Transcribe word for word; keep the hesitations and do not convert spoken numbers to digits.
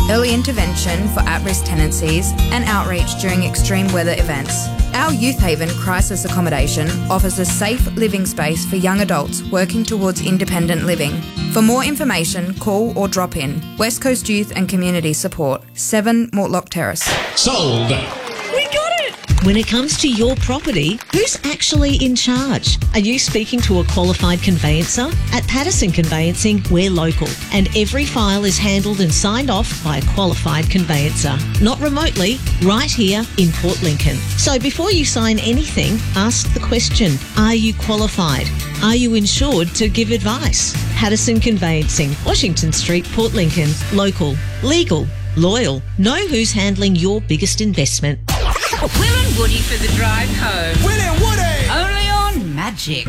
early intervention for at-risk tenancies, and outreach during extreme weather events. Our Youth Haven Crisis Accommodation offers a safe living space for young adults working towards independent living. For more information, call or drop in. West Coast Youth and Community Support, seven Mortlock Terrace. Sold. We got it! When it comes to your property, who's actually in charge? Are you speaking to a qualified conveyancer? At Patterson Conveyancing, we're local, and every file is handled and signed off by a qualified conveyancer. Not remotely, right here in Port Lincoln. So before you sign anything, ask the question, are you qualified? Are you insured to give advice? Patterson Conveyancing, Washington Street, Port Lincoln. Local, legal, loyal. Know who's handling your biggest investment. Will and Woody for the drive home. Will and Woody! Only on Magic.